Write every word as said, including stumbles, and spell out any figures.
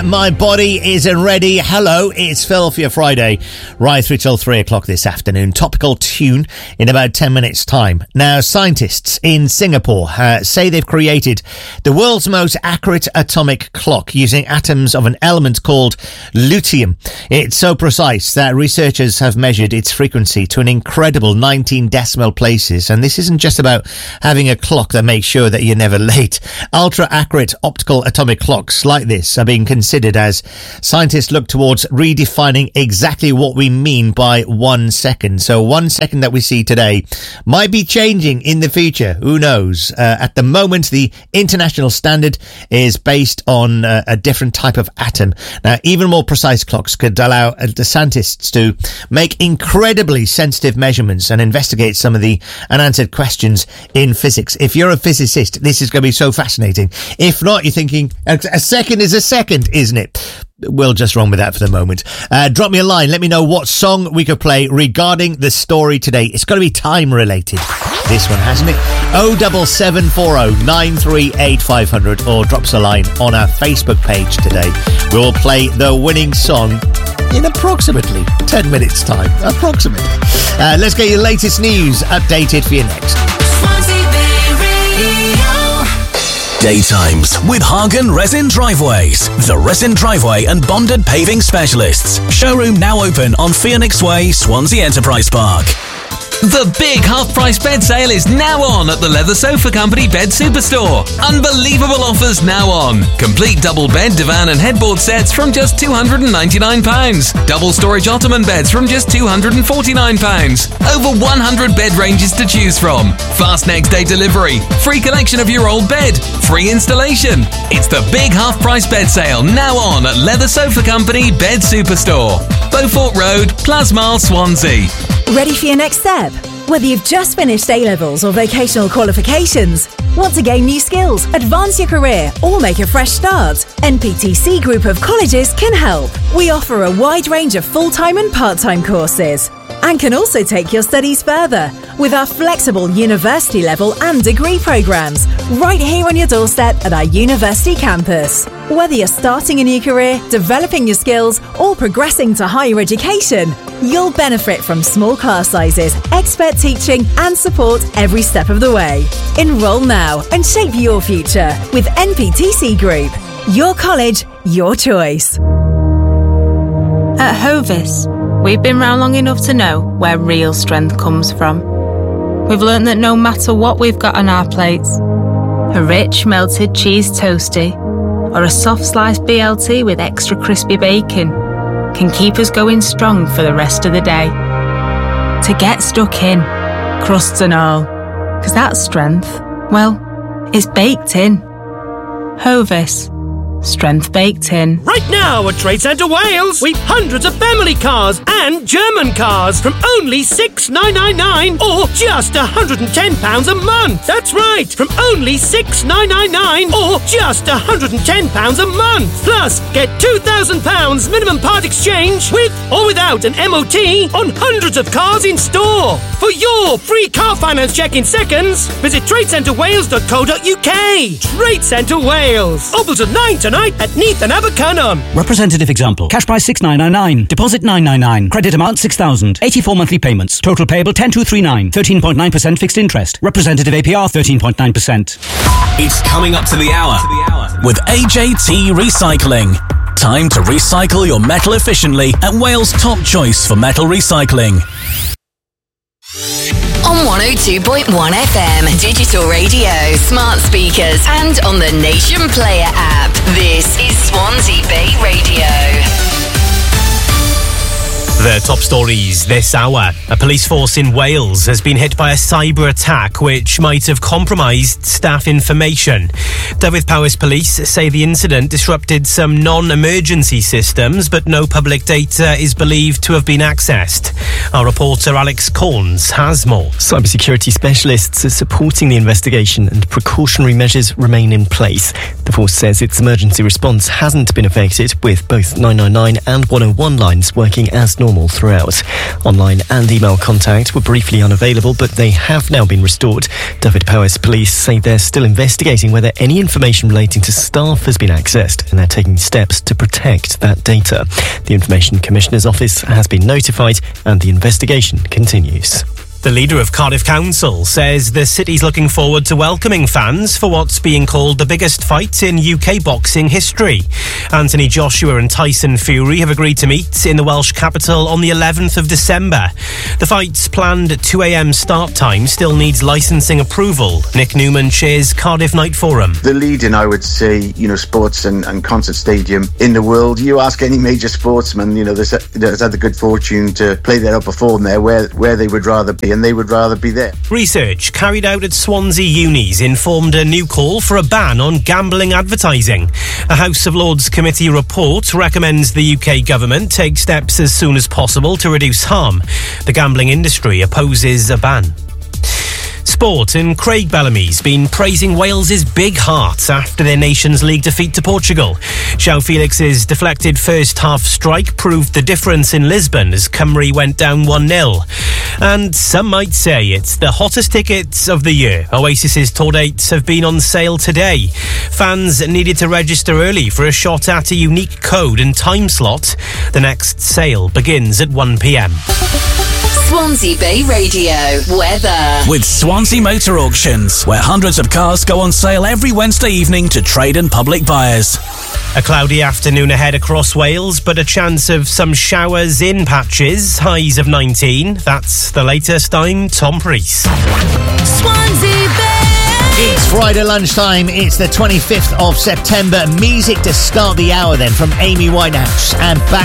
My body isn't ready. Hello, it's Phil for your Friday, right through till three o'clock this afternoon. Topical tune in about ten minutes' time. Now, scientists in Singapore uh, say they've created the world's most accurate atomic clock using atoms of an element called lutetium. It's so precise that researchers have measured its frequency to an incredible nineteen decimal places. And this isn't just about having a clock that makes sure that you're never late. Ultra-accurate optical atomic clocks like this are being considered as scientists look towards redefining exactly what we mean by one second. So one second that we see today might be changing in the future. Who knows? Uh, at the moment, the international standard is based on uh, a different type of atom. Now, even more precise clocks could allow uh, the scientists to make incredibly sensitive measurements and investigate some of the unanswered questions in physics. If you're a physicist, this is going to be so fascinating. If not, you're thinking a, a second is a second, isn't it? We'll just run with that for the moment. Uh, drop me a line. Let me know what song we could play regarding the story today. It's got to be time related. This one, hasn't it? oh seven seven four oh nine three eight five hundred or drops a line on our Facebook page today. We'll play the winning song in approximately ten minutes time. Approximately. Uh, let's get your latest news updated for you next. Daytimes with Hagen Resin Driveways, the resin driveway and bonded paving specialists. Showroom now open on Phoenix Way, Swansea Enterprise Park. The big half-price bed sale is now on at the Leather Sofa Company Bed Superstore. Unbelievable offers now on. Complete double bed, divan and headboard sets from just two hundred ninety-nine pounds. Double storage ottoman beds from just two hundred forty-nine pounds. Over one hundred bed ranges to choose from. Fast next day delivery. Free collection of your old bed. Free installation. It's the big half-price bed sale now on at Leather Sofa Company Bed Superstore. Beaufort Road, Plasmar, Swansea. Ready for your next step? Whether you've just finished A-levels or vocational qualifications, want to gain new skills, advance your career or make a fresh start, N P T C Group of Colleges can help. We offer a wide range of full-time and part-time courses and can also take your studies further with our flexible university level and degree programs right here on your doorstep at our university campus. Whether you're starting a new career, developing your skills or progressing to higher education, you'll benefit from small class sizes, expert teaching and support every step of the way. Enroll now and shape your future with N P T C Group. Your college, your choice. At Hovis, we've been round long enough to know where real strength comes from. We've learned that no matter what we've got on our plates, a rich melted cheese toastie or a soft sliced B L T with extra crispy bacon can keep us going strong for the rest of the day. To get stuck in, crusts and all, because that strength, well, it's baked in. Hovis. Strength baked in. Right now at Trade Centre Wales, we've hundreds of family cars and German cars from only six thousand nine hundred ninety-nine pounds or just one hundred ten pounds a month. That's right, from only six thousand nine hundred ninety-nine pounds or just one hundred ten pounds a month. Plus, get two thousand pounds minimum part exchange with or without an M O T on hundreds of cars in store. For your free car finance check in seconds, visit trade centre wales dot co dot uk. Trade Centre Wales. Open to nine tonight at Neath and Abercynon. Representative example. Cash price six thousand nine hundred ninety-nine. Deposit nine hundred ninety-nine. Credit amount six thousand. eighty-four monthly payments. Total payable ten thousand two hundred thirty-nine. thirteen point nine percent fixed interest. Representative A P R thirteen point nine percent. It's coming up to the hour with A J T Recycling. Time to recycle your metal efficiently at Wales' top choice for metal recycling. On one oh two point one F M, digital radio, smart speakers, and on the Nation Player app. This is Swansea Bay Radio. The top stories this hour. A police force in Wales has been hit by a cyber attack which might have compromised staff information. Dyfed-Powys Police say the incident disrupted some non-emergency systems, but no public data is believed to have been accessed. Our reporter Alex Corns has more. Cybersecurity specialists are supporting the investigation and precautionary measures remain in place. The force says its emergency response hasn't been affected, with both nine nine nine and one oh one lines working as normal. normal throughout. Online and email contact were briefly unavailable, but they have now been restored. Dyfed-Powys Police say they're still investigating whether any information relating to staff has been accessed, and they're taking steps to protect that data. The Information Commissioner's Office has been notified and the investigation continues. The leader of Cardiff Council says the city's looking forward to welcoming fans for what's being called the biggest fight in U K boxing history. Anthony Joshua and Tyson Fury have agreed to meet in the Welsh capital on the eleventh of December. The fight's planned two a.m. start time still needs licensing approval. Nick Newman chairs Cardiff Night Forum. The leading, I would say, you know, sports and, and concert stadium in the world. You ask any major sportsman, you know, there's, there's had the good fortune to play there or perform there where, where they would rather be. And they would rather be there. Research carried out at Swansea Unis informed a new call for a ban on gambling advertising. A House of Lords committee report recommends the U K government take steps as soon as possible to reduce harm. The gambling industry opposes a ban. Sport, and Craig Bellamy's been praising Wales's big heart after their Nations League defeat to Portugal. João Felix's deflected first-half strike proved the difference in Lisbon as Cymru went down one nil. And some might say it's the hottest tickets of the year. Oasis's tour dates have been on sale today. Fans needed to register early for a shot at a unique code and time slot. The next sale begins at one p.m. Swansea Bay Radio weather. With Swansea Motor Auctions, where hundreds of cars go on sale every Wednesday evening to trade and public buyers. A cloudy afternoon ahead across Wales, but a chance of some showers in patches. Highs of nineteen. That's the latest. I'm Tom Priest. Swansea Bay. It's Friday lunchtime. It's the twenty-fifth of September. Music to start the hour then from Amy Winehouse and back